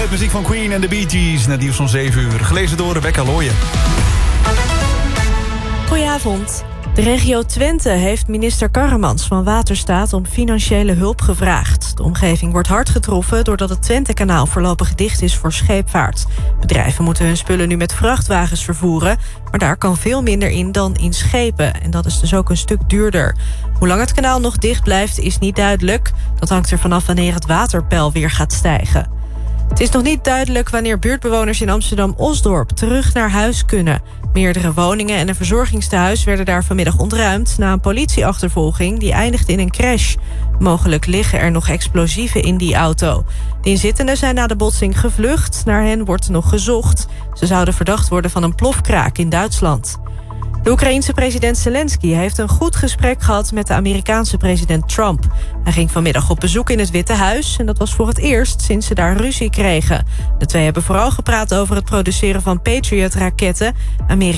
met muziek van Queen en de Bee Gees. Net nieuws van 7 uur. Gelezen door Rebecca Looyen. Goedenavond. De regio Twente heeft minister Karremans van Waterstaat om financiële hulp gevraagd. De omgeving wordt hard getroffen doordat het Twentekanaal voorlopig dicht is voor scheepvaart. Bedrijven moeten hun spullen nu met vrachtwagens vervoeren, maar daar kan veel minder in dan in schepen. En dat is dus ook een stuk duurder. Hoe lang het kanaal nog dicht blijft is niet duidelijk. Dat hangt er vanaf wanneer het waterpeil weer gaat stijgen. Het is nog niet duidelijk wanneer buurtbewoners in Amsterdam-Osdorp terug naar huis kunnen. Meerdere woningen en een verzorgingstehuis werden daar vanmiddag ontruimd na een politieachtervolging die eindigde in een crash. Mogelijk liggen er nog explosieven in die auto. De inzittenden zijn na de botsing gevlucht. Naar hen wordt nog gezocht. Ze zouden verdacht worden van een plofkraak in Duitsland. De Oekraïense president Zelensky heeft een goed gesprek gehad met de Amerikaanse president Trump. Hij ging vanmiddag op bezoek in het Witte Huis en dat was voor het eerst sinds ze daar ruzie kregen. De twee hebben vooral gepraat over het produceren van Patriot-raketten.